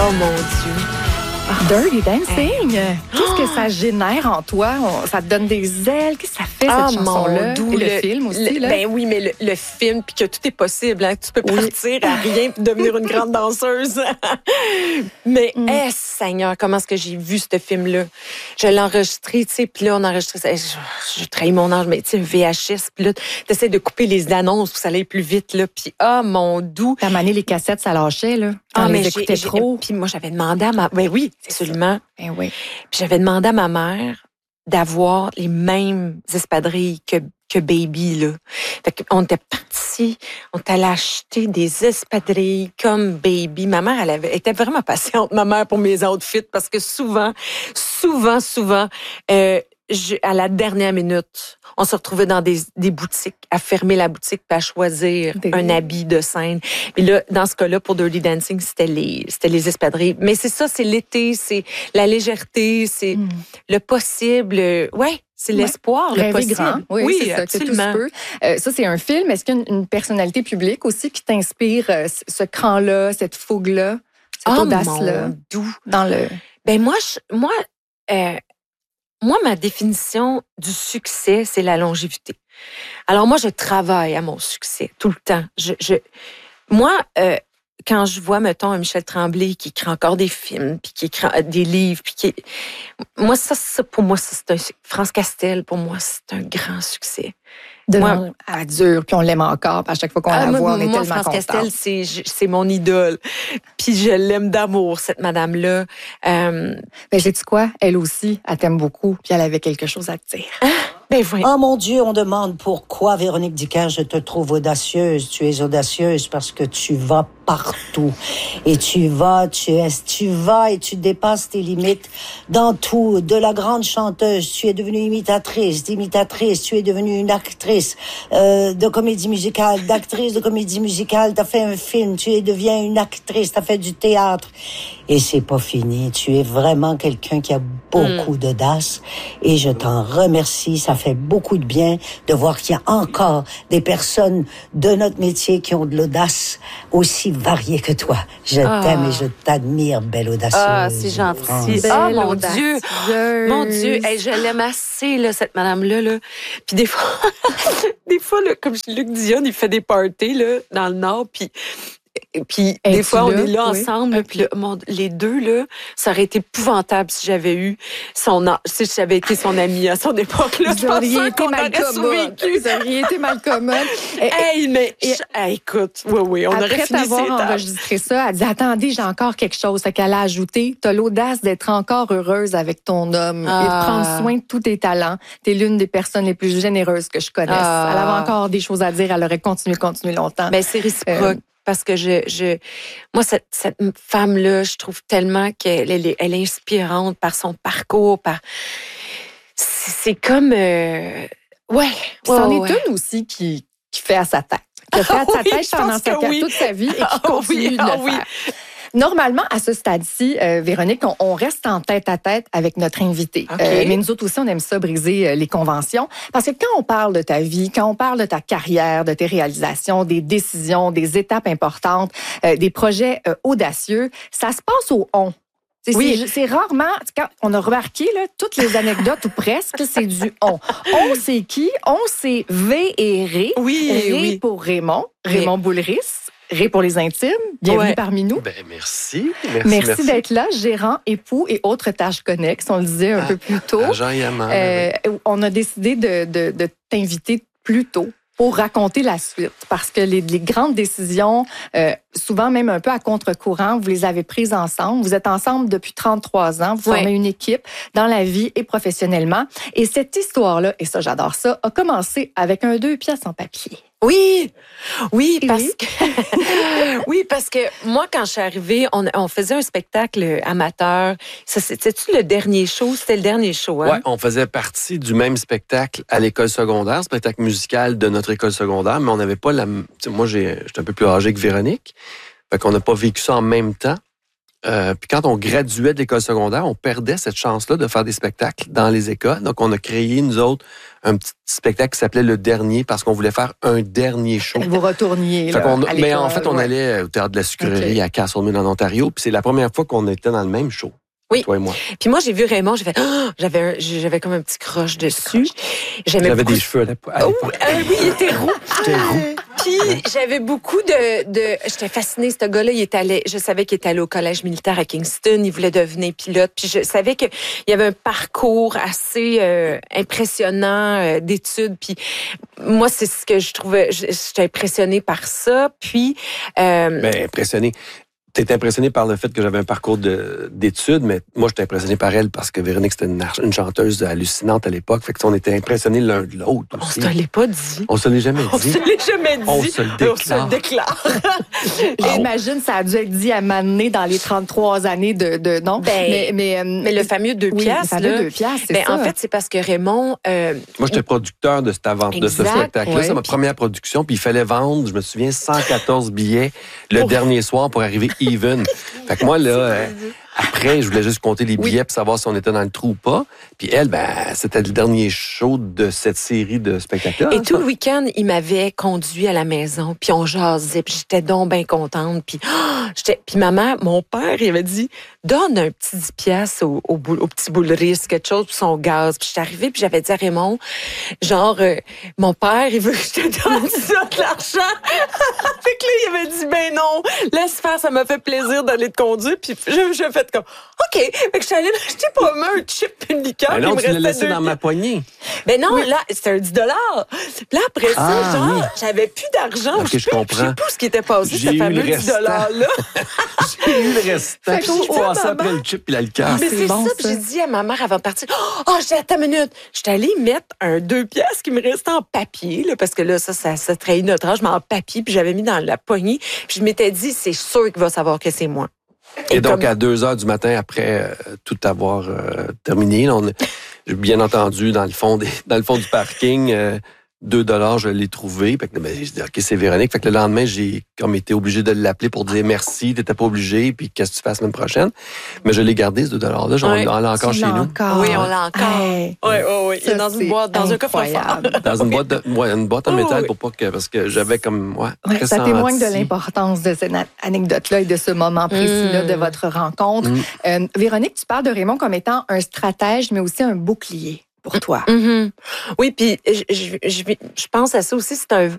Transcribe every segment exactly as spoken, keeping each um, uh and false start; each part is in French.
Oh mon Dieu. Dirty Dancing, hey. Qu'est-ce que ça génère en toi? On, ça te donne des ailes? Qu'est-ce que ça fait, cette ah, chanson-là? Mon Et le, le film aussi, le, là? Ben oui, mais le, le film, puis que tout est possible. Hein, tu peux oui. partir à rien puis devenir une grande danseuse. mais, mm. hey, Seigneur, comment est-ce que j'ai vu ce film-là? Je l'ai enregistré, tu sais, puis là, on a enregistré ça. Je, je trahis mon âge, mais tu sais, un V H S, puis là, t'essaies de couper les annonces pour que ça aille plus vite, là. Puis, ah, oh, mon doux. T'as mané les cassettes, ça lâchait, là. Quand ah, mais les écoutais trop. Puis moi, j'avais demandé à ma... Ben oui, absolument. Ben oui. Puis j'avais demandé à ma mère d'avoir les mêmes espadrilles que, que Baby, là. Fait qu'on était partis, on était allé acheter des espadrilles comme Baby. Ma mère, elle avait, était vraiment patiente, ma mère, pour mes outfits, parce que souvent, souvent, souvent, euh, je, à la dernière minute, on se retrouvait dans des, des boutiques, à fermer la boutique puis à choisir des... un habit de scène. Et là, dans ce cas-là, pour Dirty Dancing, c'était les, c'était les espadrilles. Mais c'est ça, c'est l'été, c'est la légèreté, c'est mm. le possible. Ouais, c'est ouais. l'espoir, Rêver le possible. Grand. Oui, oui c'est ça, absolument. Que tout se peut. Euh, ça, c'est un film. Est-ce qu'il y a une, une personnalité publique aussi qui t'inspire euh, ce cran-là, cette fougue-là, cette oh, audace-là? Mon doux. Dans le... Ben moi, je, moi, euh, Moi, ma définition du succès, c'est la longévité. Alors moi, je travaille à mon succès tout le temps. Je, je, moi, euh, quand je vois, mettons, un Michel Tremblay qui écrit encore des films, puis qui écrit des livres, puis qui... Moi, ça, ça pour moi, ça, c'est un... France Castel, pour moi, c'est un grand succès. De moi, à dur, puis on l'aime encore. Puis à chaque fois qu'on ah, la voit, on est moi, tellement France contente. Castel, c'est, c'est mon idole. Puis je l'aime d'amour, cette madame-là. Euh... Ben, sais-tu quoi? Elle aussi, elle t'aime beaucoup, puis elle avait quelque chose à te dire. Ah, ben oui. Oh mon Dieu, on demande pourquoi, Véronique Dicker, je te trouve audacieuse. Tu es audacieuse parce que tu vas partout. Et tu vas, tu es, tu vas et tu dépasses tes limites dans tout. De la grande chanteuse, tu es devenue imitatrice, d'imitatrice, tu es devenue une actrice euh, de comédie musicale, d'actrice de comédie musicale, t'as fait un film, tu es deviens une actrice, t'as fait du théâtre. Et c'est pas fini. Tu es vraiment quelqu'un qui a beaucoup mm. d'audace. Et je t'en remercie. Ça fait beaucoup de bien de voir qu'il y a encore des personnes de notre métier qui ont de l'audace aussi variée que toi. Je ah. t'aime et je t'admire, belle audacieuse. Ah, c'est gentil. Ah, oh, mon Dieu. Mon Dieu. Hey, je l'aime assez, là, cette madame-là, là. Puis des fois, des fois, là, comme Luc Dion, il fait des parties, là, dans le Nord, puis... Puis des fois, on est là oui. ensemble. Puis le, mon, les deux, là, ça aurait été épouvantable si j'avais eu son... Si j'avais été son amie à son époque. Là, vous auriez été mal commode. Vous auriez été mal commode. Hey, mais... Et, hey, écoute, oui, oui, on aurait fini ses tables. Après avoir enregistré ça, elle dit, attendez, j'ai encore quelque chose. Fait qu'elle a ajouté, t'as l'audace d'être encore heureuse avec ton homme ah. et de prendre soin de tous tes talents. T'es l'une des personnes les plus généreuses que je connaisse. Ah. Elle avait encore des choses à dire. Elle aurait continué, continué longtemps. Mais c'est réciproque. Euh, Parce que je, je, moi, cette, cette femme-là, je trouve tellement qu'elle elle est, elle est inspirante par son parcours, par, c'est, c'est comme, euh, ouais. C'en ouais, est ouais. une aussi qui, qui fait à sa tête. Qui a fait à sa oui, tête pendant sa, oui. toute sa vie et qui continue oh oui, de le oh oui. faire. Normalement, à ce stade-ci, euh, Véronique, on, on reste en tête-à-tête avec notre invité. Okay. Euh, mais nous autres aussi, on aime ça briser euh, les conventions. Parce que quand on parle de ta vie, quand on parle de ta carrière, de tes réalisations, des décisions, des étapes importantes, euh, des projets euh, audacieux, ça se passe au « on ». C'est, oui. c'est, c'est rarement, quand on a remarqué, là, toutes les anecdotes ou presque, c'est du « on ». « On », c'est qui? « On », c'est V et Ré. Oui, Ré oui. pour Raymond, Raymond oui. Boulris. Ré pour les intimes, bienvenue ouais. parmi nous. Ben, merci. Merci, merci, merci d'être là, gérant, époux et autres tâches connexes, on le disait un ah, peu plus tôt. Agent Yaman, euh, oui. On a décidé de, de, de t'inviter plus tôt pour raconter la suite, parce que les, les grandes décisions, euh, souvent même un peu à contre-courant, vous les avez prises ensemble. Vous êtes ensemble depuis trente-trois ans, vous ouais. formez une équipe dans la vie et professionnellement. Et cette histoire-là, et ça j'adore ça, a commencé avec un deux pièces en papier. Oui, oui, parce oui. que oui, parce que moi, quand je suis arrivée, on, on faisait un spectacle amateur. Ça, c'était-tu le dernier show? C'était le dernier show, hein? Oui, on faisait partie du même spectacle à l'école secondaire, spectacle musical de notre école secondaire, mais on n'avait pas la... Moi, j'ai, j'étais un peu plus âgé que Véronique, fait qu'on n'a pas vécu ça en même temps. Euh, puis quand on graduait de l'école secondaire, on perdait cette chance-là de faire des spectacles dans les écoles. Donc, on a créé, nous autres, un petit spectacle qui s'appelait Le Dernier parce qu'on voulait faire un dernier show. Vous retourniez, là, qu'on, à mais en l'école, fait, on ouais. allait au Théâtre de la Sucrerie Okay. à Castlemaine, en Ontario. Puis c'est la première fois qu'on était dans le même show. Oui. Toi et moi. Puis moi, j'ai vu Raymond, j'ai fait, oh, j'avais, un- j'avais comme un petit croche dessus. J'aimais J'avais beaucoup. des cheveux à l'époque. Oh, euh, oui, il était roux. J'étais roux. Puis j'avais beaucoup de, de, j'étais fascinée. Ce gars-là, il était allé, je savais qu'il était allé au collège militaire à Kingston. Il voulait devenir pilote. Puis je savais que il y avait un parcours assez euh, impressionnant euh, d'études. Puis moi, c'est ce que je trouvais. J'étais impressionnée par ça. Puis euh, Ben, impressionné. T'es impressionné par le fait que j'avais un parcours de, d'études, mais moi, j'étais impressionné par elle parce que Véronique, c'était une, une chanteuse hallucinante à l'époque. Fait que, on était impressionnés l'un de l'autre on aussi. se l'est pas dit. On se l'est jamais On dit. se l'est jamais dit. On se le déclare. On se le déclare. J'imagine ça a dû être dit à m'amener dans les trente-trois années de, de non. Ben, mais, mais, euh, Mais le fameux deux oui, piastres, le fameux là, deux piastres, c'est ben, ça. en fait, c'est parce que Raymond, euh, Moi, j'étais producteur de cette avant- de ce Exact, spectacle-là. ouais. C'est ma première production. Puis il fallait vendre, je me souviens, cent quatorze billets le Pour- dernier soir pour arriver even. Fait que moi, là, euh, après, je voulais juste compter les billets pour savoir si on était dans le trou ou pas. Puis elle, ben, c'était le dernier show de cette série de spectacles-là. et hein, tout ça. le week-end, il m'avait conduit à la maison, puis on jasait, puis j'étais donc bien contente. Puis, oh, j'étais, puis ma mère, mon père, il avait dit, donne un petit dix piastres au, au, boule- au petit boulerier, quelque chose pour son gaz. Puis j'étais arrivée, puis j'avais dit à Raymond, genre, euh, mon père, il veut que je te donne ça, de l'argent. Fait que là, il avait dit, ben non, laisse faire, ça m'a fait plaisir d'aller te conduire. Puis j'ai j'ai fait comme, OK. Fait que je suis allée m'acheter pas mal un chip et une liqueur. Ben puis non, il me tu l'as restait laissé deux dans ma poignée. Ben non, là, c'était un dix dollars. Puis là, après ça, Ah, genre, oui. j'avais plus d'argent. Ok, sais je plus- comprends. Je sais plus ce qui était passé, J'ai ce eu fameux le dix restant. dollars-là. J'ai eu le restant. Fait Puis qu'au- je au passais moment- après le chip et la liqueur. Mais c'est c'est bon, ça, puis ça. j'ai dit à ma mère avant de partir, « Oh, j'ai attends une minute. » J'étais allée mettre un deux piastres qui me restait en papier, là, parce que là, ça, ça, ça trahit notre âge, mais en papier, puis j'avais mis dans la poignée. Puis je m'étais dit, c'est sûr qu'il va savoir que c'est moi. Et donc, comme- à deux heures du matin, après euh, tout avoir euh, terminé, on a, bien entendu, dans le fond, des, dans le fond du parking, euh, deux dollars, je l'ai trouvé. Fait que, ben, j'ai dit, OK, c'est Véronique. Fait que le lendemain, j'ai comme été obligé de l'appeler pour dire merci, t'étais pas obligé, puis qu'est-ce que tu fais la semaine prochaine. Mais je l'ai gardé, ce deux dollars-là. J'en Ouais. on l'a encore Tu chez l'as nous. encore. Oui, on l'a encore. Hey. Oui, oui, oui. Il est Ça, dans une c'est boîte, dans un coffre-fort. incroyable. Dans une boîte de, ouais, une boîte en Oh, métal oui. pour pas que, parce que j'avais comme, ouais, Ouais, ça pressenti. témoigne de l'importance de cette na- anecdote-là et de ce moment précis-là Mm. de votre rencontre. Mm. Euh, Véronique, tu parles de Raymond comme étant un stratège, mais aussi un bouclier pour toi. Mhm. Oui, puis je, je, je, je pense à ça aussi, c'est un...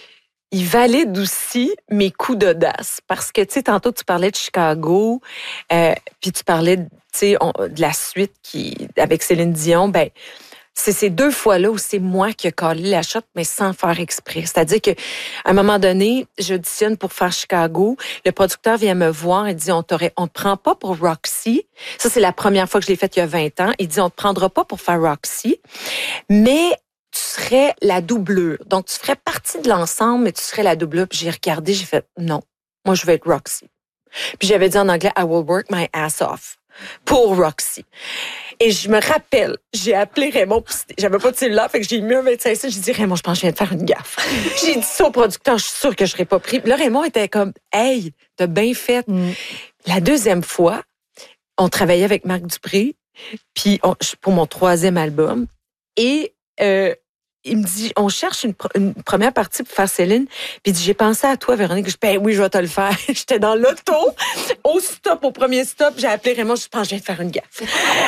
Il valide aussi mes coups d'audace. Parce que, tu sais, tantôt, tu parlais de Chicago, euh, puis tu parlais, tu sais, on- de la suite qui, avec Céline Dion, ben c'est ces deux fois-là où c'est moi qui ai collé la shot, mais sans faire exprès. C'est-à-dire que à un moment donné, j'auditionne pour faire Chicago. Le producteur vient me voir et dit, on t'aurait, on te prend pas pour Roxy. Ça, c'est la première fois que je l'ai fait il y a vingt ans. Il dit, on te prendra pas pour faire Roxy, mais tu serais la doublure. Donc, tu ferais partie de l'ensemble, mais tu serais la doublure. Puis j'ai regardé, j'ai fait, non, moi, je vais être Roxy. Puis j'avais dit en anglais, I will work my ass off pour Roxy. Et je me rappelle, j'ai appelé Raymond, puis c'était- j'avais pas de cellulaire, fait que j'ai mis un vingt-cinq cents, j'ai dit, Raymond, je pense que je viens de faire une gaffe. J'ai dit ça au producteur, je suis sûre que je serais pas pris. Puis là, Raymond était comme, hey, t'as bien fait. Mm. La deuxième fois, on travaillait avec Marc Dupré, puis on- pour mon troisième album, et euh, il me dit, on cherche une, pro- une première partie pour faire Céline. Puis il dit, j'ai pensé à toi, Véronique. Je dis, ben oui, je vais te le faire. J'étais dans l'auto, au stop, au premier stop. J'ai appelé Raymond, je pense que je viens de faire une gaffe.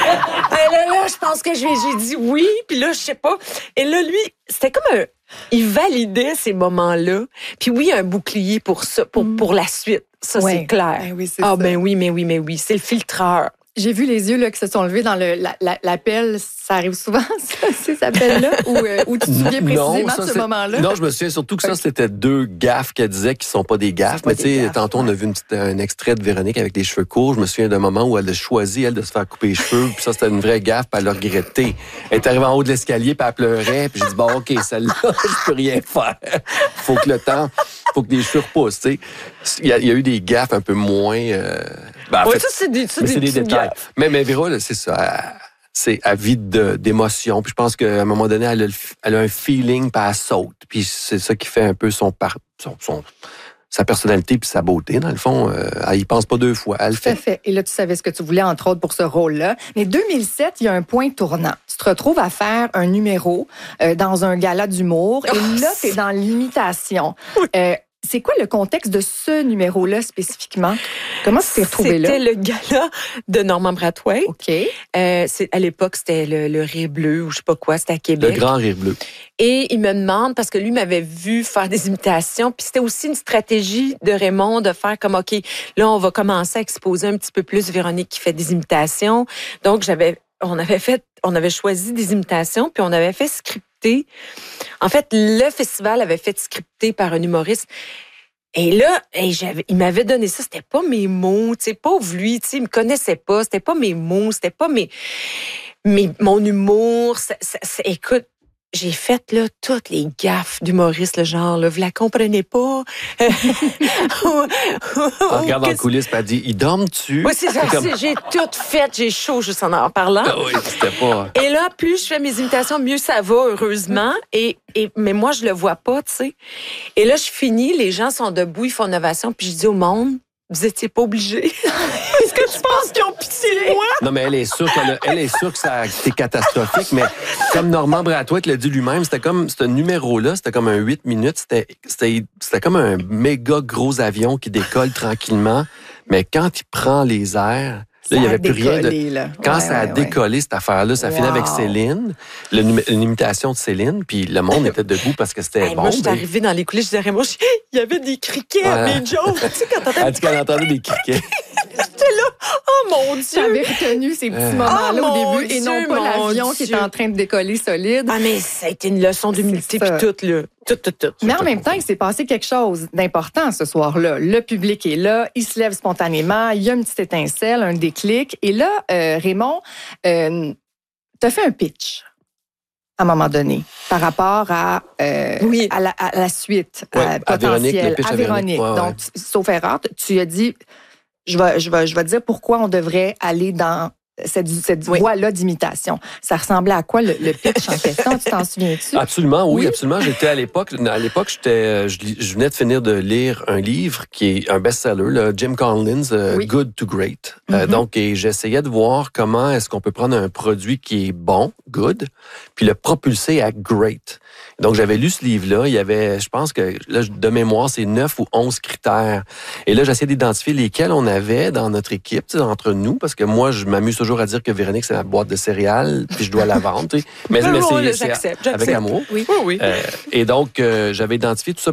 Et là, là, je pense que je vais, j'ai dit oui. Puis là, je sais pas. Et là, lui, c'était comme un... Il validait ces moments-là. Puis oui, un bouclier pour ça, pour, Mm. pour la suite. Ça, Ouais. c'est clair. Ben oui, c'est Ah ça. ben oui, mais oui, mais oui. C'est le filtreur. J'ai vu les yeux là, qui se sont levés dans le, la- la- l'appel. Ça arrive souvent, ça, ces appels-là? Ou, euh, ou tu te souviens précisément ça, de ce c'est- moment-là? Non, je me souviens surtout que ça, Ok. c'était deux gaffes qu'elle disait qui sont pas des gaffes. pas Mais tu des sais, gaffes, tantôt, on a vu une petite- un extrait de Véronique avec les cheveux courts. Je me souviens d'un moment où elle a choisi, elle, de se faire couper les cheveux. Puis ça, c'était une vraie gaffe, puis elle l'a regretté. Elle est arrivée en haut de l'escalier, puis elle pleurait. Puis j'ai dit, bon, OK, celle-là, je peux rien faire. Faut que le temps, faut que les cheveux repoussent, tu sais. Il y, a- il y a eu des gaffes un peu moins... euh, ben, en Ouais, fait, ça, c'est des, ça, mais des c'est des petites détails. gaffes. Mais, mais Véro, là, c'est ça. Elle- c'est à vide de- d'émotion. Puis je pense qu'à un moment donné, elle a, le f- elle a un feeling, puis elle saute. Puis c'est ça qui fait un peu son, par, son, son, sa personnalité puis sa beauté, dans le fond, euh, elle y pense pas deux fois. Elle le Tout à fait. fait. Et là, tu savais ce que tu voulais, entre autres, pour ce rôle-là. Mais deux mille sept, il y a un point tournant. Tu te retrouves à faire un numéro euh, dans un gala d'humour. Et Oh, là, tu es dans l'imitation. Euh, c'est quoi le contexte de ce numéro-là spécifiquement? Comment tu t'es retrouvé là? C'était le gala de Norman Brathwaite. OK. Euh, c'est, à l'époque, c'était le, le Rire Bleu ou je sais pas quoi, c'était à Le Québec. grand rire bleu. Et il me demande, parce que lui m'avait vu faire des imitations, puis c'était aussi une stratégie de Raymond de faire comme, OK, là, on va commencer à exposer un petit peu plus Véronique qui fait des imitations. Donc, j'avais, on avait fait, on avait choisi des imitations, puis on avait fait scripter. En fait, le festival avait fait scripter par un humoriste. Et là, hey, j'avais, il m'avait donné ça, c'était pas mes mots, tu sais, pauvre lui, tu sais, il me connaissait pas, c'était pas mes mots, c'était pas mes, mes mon humour. Ça, ça, ça, écoute, j'ai fait là toutes les gaffes d'humoristes, le genre là, vous la comprenez pas. Elle regarde dans le coulisses et elle dit, ils dorment-tu? Oui, c'est ça, comme... c'est, j'ai tout fait, j'ai chaud juste en en parlant. Ah oui, c'était pas... Et là, plus je fais mes imitations, mieux ça va, heureusement. Et, et mais moi, je le vois pas, tu sais. Et là, je finis, les gens sont debout, ils font une ovation, puis je dis au monde, vous étiez pas obligés. Est-ce que tu penses qu'ils ont pitié de moi? Non, mais elle est sûre qu'elle a- elle est sûre que ça a été catastrophique, mais comme Normand Brathwaite l'a dit lui-même, c'était comme, ce numéro-là, c'était comme un huit minutes, c'était, c'était, c'était comme un méga gros avion qui décolle tranquillement, mais quand il prend les airs, là, il n'y Ça a avait plus rien de... décollé, là. Quand Ouais, ça a ouais, ouais. décollé, cette affaire-là, ça a fini Wow. avec Céline, le numé- une imitation de Céline, puis le monde était debout parce que c'était Hey, bon. moi, je suis mais- arrivée dans les coulisses, je disais, moi, je- il y avait des criquets à Ouais. mes jokes. Tu sais, quand t'entends Elle dit qu'elle entendait des criquets. j'étais là, oh mon Tu Dieu! avais retenu ces petits Euh. moments-là Oh, mon au début et non Dieu, pas mon l'avion qui Dieu. est en train de décoller solide. Ah, mais ça a été une leçon d'humilité, C'est puis ça. tout, là. Tout, tout, tout. Mais en même temps, il s'est passé quelque chose d'important ce soir-là. Le public est là, il se lève spontanément, il y a une petite étincelle, un déclic. Et là, euh, Raymond, euh, t'as fait un pitch à un moment donné par rapport à, euh, Oui. à, la, à la suite Ouais, à à Véronique, potentielle, le pitch à à Véronique. Véronique. Ouais, ouais. Donc, sauf erreur, tu as dit, je vais, je vais, je vais te dire pourquoi on devrait aller dans cette, cette Oui. voie-là d'imitation. Ça ressemblait à quoi le, le pitch en question? Tu t'en souviens-tu? Absolument, oui, Oui. absolument. J'étais à l'époque, à l'époque, j'étais, euh, je, lis- je venais de finir de lire un livre qui est un best-seller, là, Jim Collins, euh, Oui. Good to Great. Euh, Mhm. donc, et j'essayais de voir comment est-ce qu'on peut prendre un produit qui est bon, good, puis le propulser à great. Donc, j'avais lu ce livre-là. Il y avait, je pense que, là, de mémoire, c'est neuf ou onze critères. Et là, j'essayais d'identifier lesquels on avait dans notre équipe, tu sais, entre nous, parce que moi, je m'amuse toujours à dire que Véronique, c'est ma boîte de céréales, puis je dois la vendre, tu sais. Mais, Oui, mais oui, c'est, oui, c'est j'accepte, avec j'accepte. amour. Oui, oui. Euh, et donc, euh, j'avais identifié tout ça